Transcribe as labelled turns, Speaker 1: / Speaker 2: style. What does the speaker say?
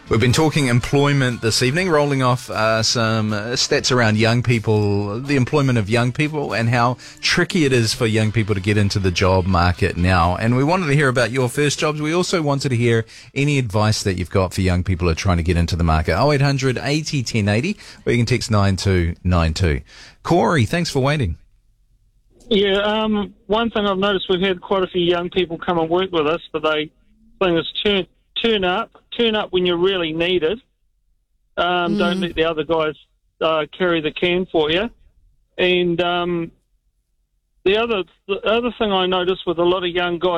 Speaker 1: We've been talking employment this evening, rolling off some stats around young people, the employment of young people, and how tricky it is for young people to get into the job market now. And we wanted to hear about your first jobs. We also wanted to hear any advice that you've got for young people who are trying to get into the market. 0800 80 1080, or you can text 9292. Corey, thanks for waiting.
Speaker 2: Yeah, one thing I've noticed, we've had quite a few young people come and work with us, but they think is turn up when you're really needed. Don't let the other guys carry the can for you. And the other thing I noticed with a lot of young guys,